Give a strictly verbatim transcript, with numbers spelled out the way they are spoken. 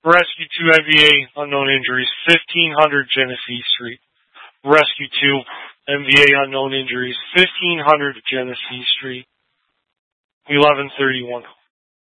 Rescue two M V A, unknown injuries, fifteen hundred Genesee Street. Rescue two M V A, unknown injuries, fifteen hundred Genesee Street. eleven thirty-one.